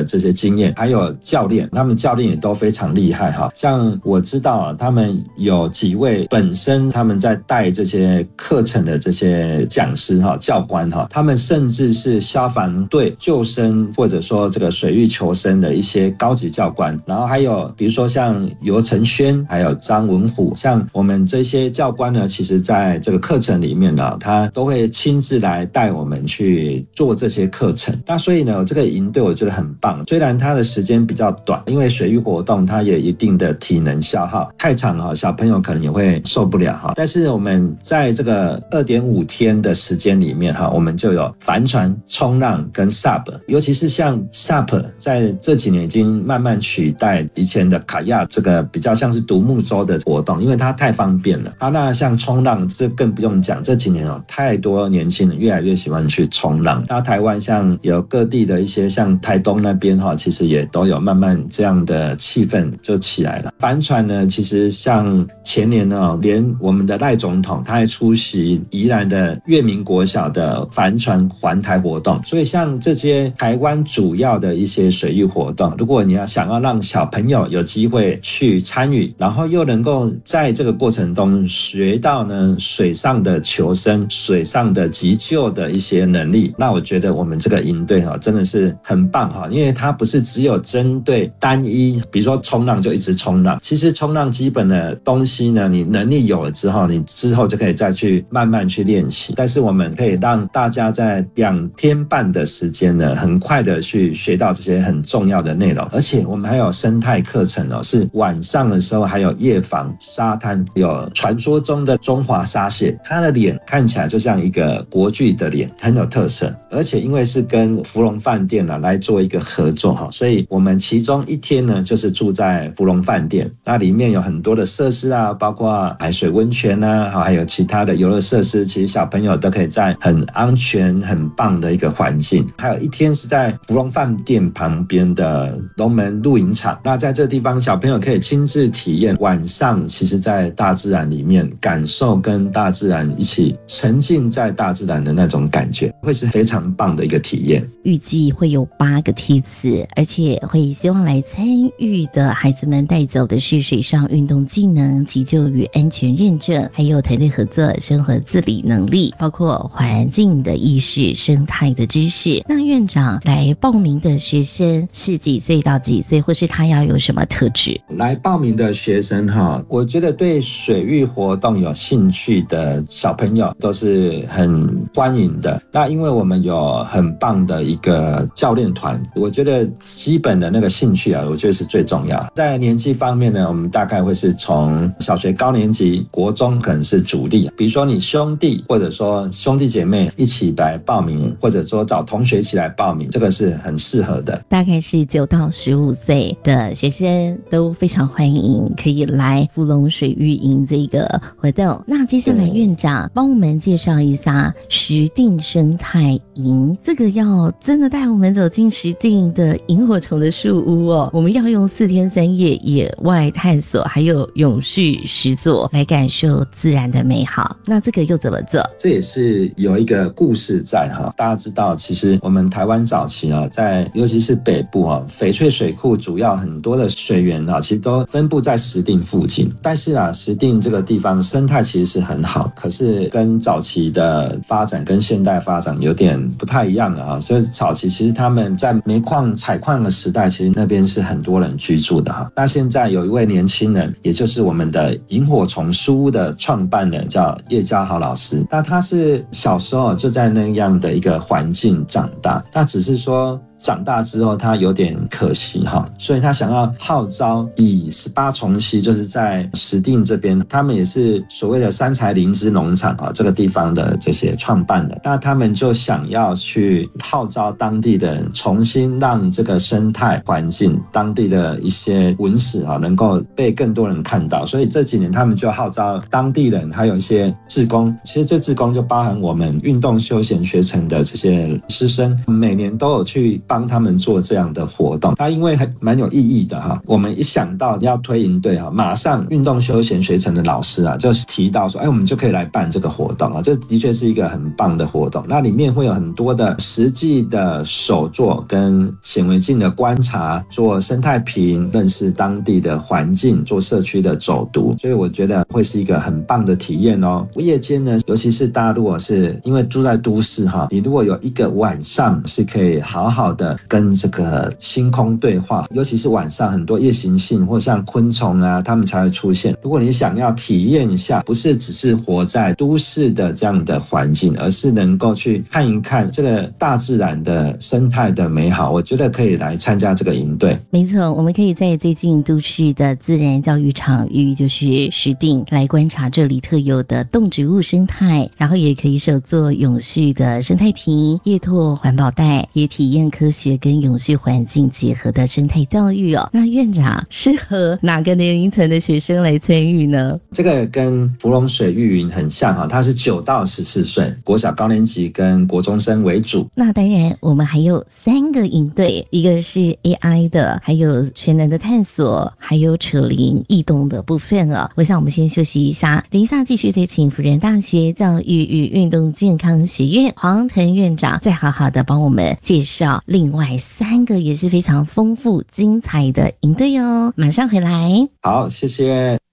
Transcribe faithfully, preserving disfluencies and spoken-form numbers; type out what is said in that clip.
这些经验，还有教练，他们教练也都非常厉害哈。像我知道啊，他们有几位本身他们在带这些课程的这些讲师哈、教官哈，他们甚至是消防队救生或者说这个水域求生的一些高级教官。然后还有比如说像游承轩，还有张文虎，像我们这些教官呢，其实在这个课程里面呢，他都会亲自来带我们去做这些课程。那所以呢，这个营队我觉得很棒，虽然它的时间比较短，因为水域活动它也有一定的体能消耗，太长哈，小朋友可能也会受不了哈。但是我们在这个 二点五 天的时间里面哈，我们就有帆船、冲浪跟 S U P， 尤其是像 S U P 在这几年已经慢慢取代以前的卡亚，这个比较像是独木舟的活动，因为它太方便了啊。那像冲浪这更不用讲，这几年哦，太多年轻人越来越喜欢去冲浪。那台湾像有各地的一些像台东那边哈，其实也都有慢慢这样的气氛就起来了。帆船呢，其实像前年呢，连我们的赖总统他还出席宜兰的月明国小的帆船环台活动。所以像这些台湾主要的一些水域活动，如果你要想要让小朋友有机会去参与，然后又能够在这个过程中学到呢水上的求生、水上的急救的一些能力，那我觉得我们这个营队真的是很棒哈，因为它不是只有针对单一，比如说冲浪就一直冲浪，其实冲浪基本的东西呢，你能力有了之后，你之后就可以再去慢慢去练习。但是我们可以让大家在两天半的时间呢，很快的去学到这些很重要的内容，而且我们还有生态课程哦，是晚上的时候还有夜访沙滩，有传说中的中华沙蟹，它的脸看起来就像一个国巨的脸，很有特色。而且因为是跟福隆饭店啊来做一个合作哈，所以我们其中一天呢就是住在福隆饭店，那里面有很多的设施啊，包括海水温泉啊，还有其他的游乐设施，其实小朋友都可以在很安全很棒的一个环境。还有一天是在福隆饭店旁边的龙门露营场，那在这地方小朋友可以亲自体验晚上其实在大自然里面感受跟大自然一起沉浸在大自然的那种感觉，会是非常棒的一个体验。 预计会有八个梯次，而且会希望来参与的孩子们带走的是水上运动技能、急救与安全认证，还有团队合作、生活自理能力，包括环境的意识、生态的知识。那院长来报名的学生是几岁到几岁，或是他要有什么特质？ 来报名的学生哈，我觉得对水域活动有兴趣的小朋友都是很欢迎的。那因为我们有很棒的一个教练团，我觉得基本的那个兴趣啊，我觉得是最重要。在年纪方面呢，我们大概会是从小学高年级、国中可能是主力，比如说你兄弟或者说兄弟姐妹一起来报名，或者说找同学一起来报名，这个是很适合的。 大概是九到十五岁的学生都非常欢迎可以来福隆水域营这个活动。那接下来院长帮我们介绍一下石碇生态营，这个要真的带我们走进石碇的萤火虫的树屋哦，我们要用四天三夜野外探索还有永续实作来感受自然的美好。那这个又怎么做？ 这也是有一个故事在哈。大家知道其实我们台湾早期啊，在尤其是北部啊，翡翠水库主要很多的水源啊，其实都分布在石碇附近。但是啊，石碇这个地方生态其实是很好，可是跟早期的发展跟现代发展有点不太一样了啊。所以早期其实他们在煤矿采矿的时代，其实那边是很多人居住的哈。那现在有一位年轻人，也就是我们的萤火虫书屋的创办人，叫叶家豪老师。那他是小时候就在那样的一个环境长大，那只是说长大之后他有点可惜哈，所以他想要号召以十八重溪，就是在石碇这边，他们也是所谓的三才灵芝农场啊，这个地方的这些创办人，那他们就想要去号召当地的人，重新让这个生态环境、当地的一些文史啊，能够被更多人看到。所以这几年他们就号召当地人，还有一些志工，其实这志工就包含我们运动休闲学程的这些师生，每年都有去帮他们做这样的活动。它因为还蛮有意义的哈，我们一想到要推营队哈，马上运动休闲学程的老师啊就提到说，哎，我们就可以来办这个活动啊，这的确是一个很棒的活动。那里面会有很多的实际的手作跟显微镜的观察，做生态瓶，认识当地的环境，做社区的走读，所以我觉得会是一个很棒的体验哦。夜间呢，尤其是大家如果是因为住在都市哈，你如果有一个晚上是可以好好的跟这个星空对话，尤其是晚上很多夜行性或像昆虫啊，它们才会出现。如果你想要体验一下，不是只是活在都市的这样的环境，而是能够去看一看这个大自然的生态的美好，我觉得可以来参加这个营队。 没错，我们可以在最近都市的自然教育场域，就是石碇，来观察这里特有的动植物生态，然后也可以手做永续的生态瓶、叶拓环保袋，也体验科学跟永续环境结合的生态教育哦。那院长适合哪个年龄层的学生来参与呢？ 这个跟福隆水育营很像哈，它是九到十四岁，国小高年级跟国中生为主。 那当然，我们还有三个营队，一个是 A I 的，还有全能的探索，还有扯铃异动的部分哦。我想我们先休息一下，等一下继续再请辅仁大学教育与运动健康学院黄腾院长再好好的帮我们介绍另外三个也是非常丰富精彩的营队哦。马上回来。 好，谢谢。